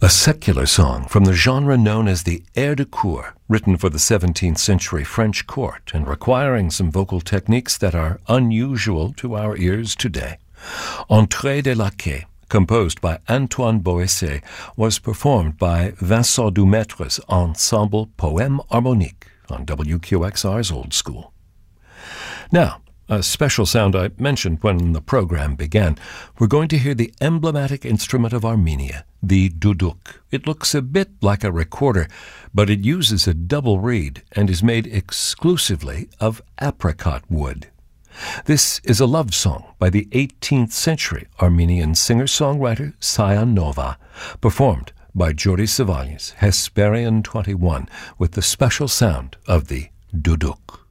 A secular song from the genre known as the air de cour, written for the 17th century French court and requiring some vocal techniques that are unusual to our ears today. Entrée des Laquais, composed by Antoine Boesset, was performed by Vincent Dumetre's ensemble Poème Harmonique on WQXR's Old School. Now, a special sound I mentioned when the program began. We're going to hear the emblematic instrument of Armenia, the duduk. It looks a bit like a recorder, but it uses a double reed and is made exclusively of apricot wood. This is a love song by the 18th century Armenian singer-songwriter Sayan Nova, performed by Joris Savalas, Hesperian 21, with the special sound of the duduk.